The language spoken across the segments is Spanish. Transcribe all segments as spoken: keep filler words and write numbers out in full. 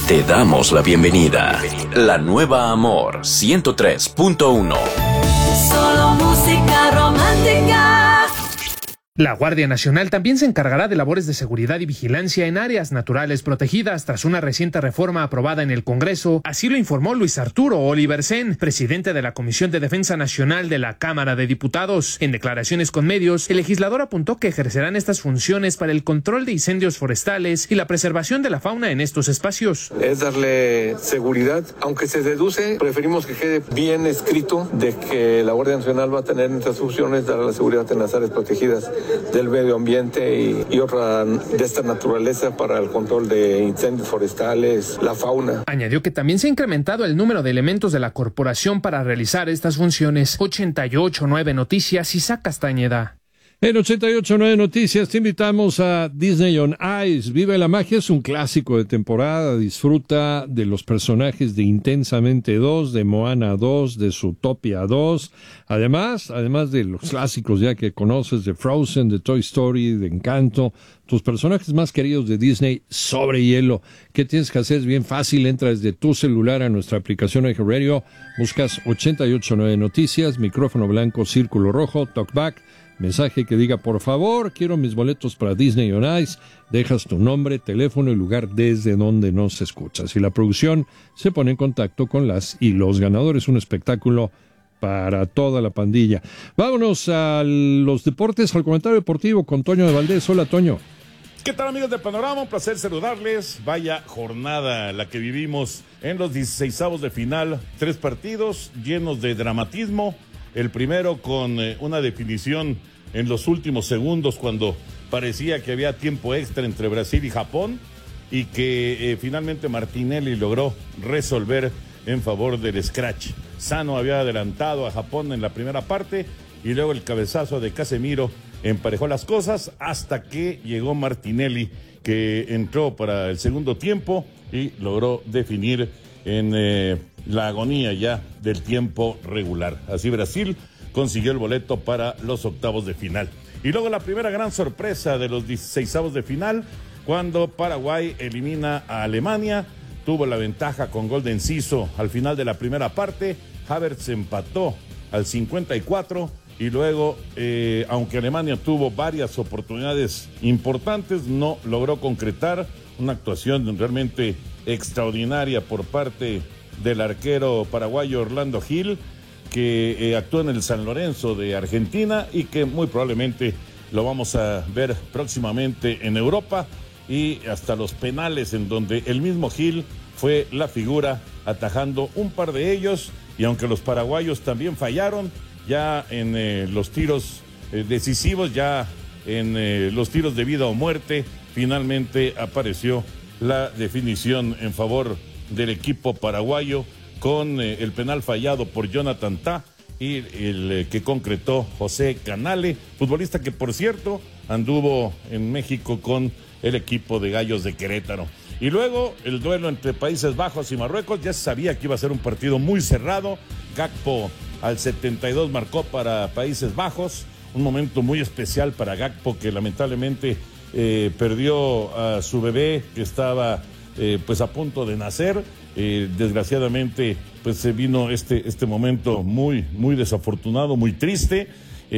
Te damos la bienvenida. La nueva Amor ciento tres punto uno. Solo música romántica. La Guardia Nacional también se encargará de labores de seguridad y vigilancia en áreas naturales protegidas tras una reciente reforma aprobada en el Congreso. Así lo informó Luis Arturo Oliversen, presidente de la Comisión de Defensa Nacional de la Cámara de Diputados. En declaraciones con medios, el legislador apuntó que ejercerán estas funciones para el control de incendios forestales y la preservación de la fauna en estos espacios. Es darle seguridad, aunque se deduce, preferimos que quede bien escrito de que la Guardia Nacional va a tener estas funciones, dar la seguridad en las áreas protegidas del medio ambiente y, y otra de esta naturaleza para el control de incendios forestales, la fauna. Añadió que también se ha incrementado el número de elementos de la corporación para realizar estas funciones. ochenta y ocho punto nueve Noticias, Isaac Castañeda. En ochenta y ocho punto nueve Noticias te invitamos a Disney on Ice. Vive la magia, es un clásico de temporada. Disfruta de los personajes de Intensamente dos, de Moana dos, de Zootopia dos. Además, además de los clásicos ya que conoces de Frozen, de Toy Story, de Encanto, tus personajes más queridos de Disney sobre hielo. ¿Qué tienes que hacer? Es bien fácil. Entra desde tu celular a nuestra aplicación Eje Radio, buscas ochenta y ocho punto nueve Noticias, micrófono blanco, círculo rojo, talkback, mensaje que diga, por favor, quiero mis boletos para Disney on Ice. Dejas tu nombre, teléfono y lugar desde donde nos escuchas. Y la producción se pone en contacto con las y los ganadores. Un espectáculo para toda la pandilla. Vámonos a los deportes, al comentario deportivo con Toño de Valdés. Hola, Toño. ¿Qué tal, amigos de Panorama? Un placer saludarles. Vaya jornada la que vivimos en los dieciseisavos de final. Tres partidos llenos de dramatismo. El primero con eh, una definición en los últimos segundos cuando parecía que había tiempo extra entre Brasil y Japón y que eh, finalmente Martinelli logró resolver en favor del scratch. Sano había adelantado a Japón en la primera parte y luego el cabezazo de Casemiro emparejó las cosas hasta que llegó Martinelli, que entró para el segundo tiempo y logró definir en eh, la agonía ya del tiempo regular. Así Brasil consiguió el boleto para los octavos de final. Y luego la primera gran sorpresa de los dieciseisavos de final, cuando Paraguay elimina a Alemania, tuvo la ventaja con gol de Enciso al final de la primera parte. Havertz empató al cincuenta y cuatro y luego, eh, aunque Alemania tuvo varias oportunidades importantes, no logró concretar una actuación realmente extraordinaria por parte del arquero paraguayo Orlando Gil, que eh, actuó en el San Lorenzo de Argentina y que muy probablemente lo vamos a ver próximamente en Europa, y hasta los penales en donde el mismo Gil fue la figura atajando un par de ellos, y aunque los paraguayos también fallaron ya en eh, los tiros eh, decisivos, ya en eh, los tiros de vida o muerte, finalmente apareció la definición en favor del equipo paraguayo con eh, el penal fallado por Jonathan Tah y el eh, que concretó José Canale, futbolista que por cierto anduvo en México con el equipo de Gallos de Querétaro. Y luego el duelo entre Países Bajos y Marruecos, ya se sabía que iba a ser un partido muy cerrado. Gakpo al setenta y dos marcó para Países Bajos, un momento muy especial para Gakpo, que lamentablemente eh, perdió a su bebé que estaba eh, pues a punto de nacer. Eh, desgraciadamente pues se vino este, este momento muy, muy desafortunado, muy triste.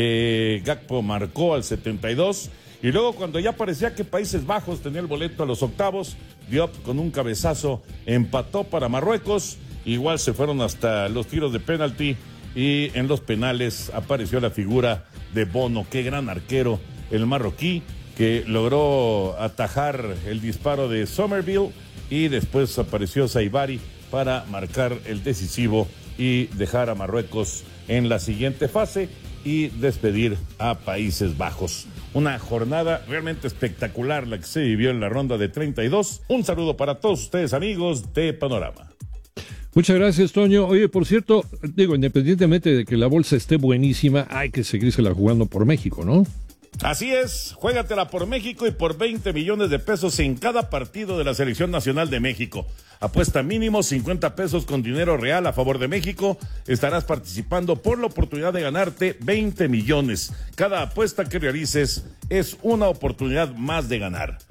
Eh, Gakpo marcó al setenta y dos y luego cuando ya parecía que Países Bajos tenía el boleto a los octavos, Diop con un cabezazo empató para Marruecos. Igual se fueron hasta los tiros de penalti y en los penales apareció la figura de Bono. Qué gran arquero el marroquí, que logró atajar el disparo de Somerville, y después apareció Saibari para marcar el decisivo y dejar a Marruecos en la siguiente fase y despedir a Países Bajos. Una jornada realmente espectacular la que se vivió en la ronda de treinta y dos. Un saludo para todos ustedes, amigos de Panorama. Muchas gracias, Toño. Oye, por cierto, digo, independientemente de que la bolsa esté buenísima, hay que seguírsela jugando por México, ¿no? Así es, juégatela por México y por veinte millones de pesos en cada partido de la Selección Nacional de México. Apuesta mínimo cincuenta pesos con dinero real a favor de México. Estarás participando por la oportunidad de ganarte veinte millones. Cada apuesta que realices es una oportunidad más de ganar.